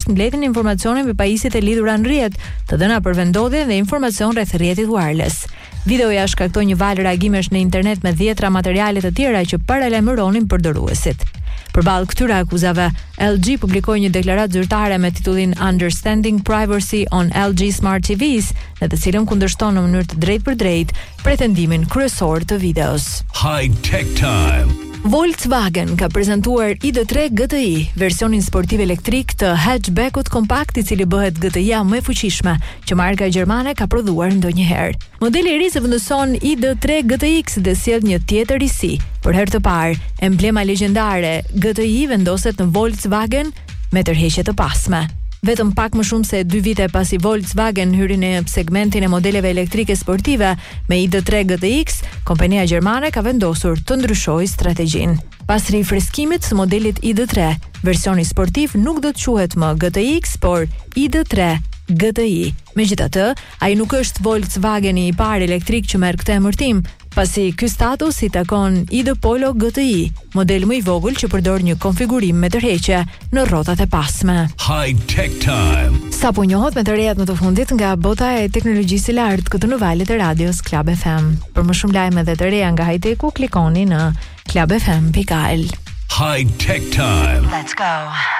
mbledhin informacione mbi pajisjet e lidhura në rrjet, të dhëna për vendodhje dhe informacion rreth rrjetit wireless. Videoja shkaktoi një valë reagimesh në internet me 10 materiale të tjera që paralajmëronin përdoruesit. Përballë këtyre akuzave, LG publikoi një deklaratë zyrtare me titullin Understanding Privacy on LG Smart TVs, në të cilën kundërshton në mënyrë të drejtpërdrejtë pretendimin kryesor të videos. High Tech Time. Volkswagen ka prezantuar ID3 GTI, versionin sportiv elektrik të hatchbackut kompakt i cili bëhet GTI-a më e fuqishme që marka gjermane ka prodhuar ndonjëherë. Modeli i ri zëvendëson ID3 GTX dhe sjell një tjetër risi. Për herë të parë, emblema legjendare GTI vendoset në Volkswagen me tërheqje të pasme. Vetëm pak më shumë se 2 vite pasi Volkswagen hyri në segmentin e modeleve elektrike sportive me ID3 GTX, kompania gjermane ka vendosur të ndryshojë strategjinë. Pas rifreskimit të modelit ID3, versioni sportiv nuk do të quhet më GTX, por ID3 GTI. Megjithatë, ai nuk është Volkswageni i parë elektrik që merr këtë emërtim, pasi ky status i takon ID Polo GTI, model më i vogël që përdor një konfigurim me tërheqje në rrotat e pasme. High Tech Time. Sapo njohët me të rejat më të fundit nga bota e teknologjisë së lartë këtu në valët e radios Club FM. Për më shumë lajme dhe të reja nga high-techu, klikoni në clubfm.al. High Tech Time. Let's go.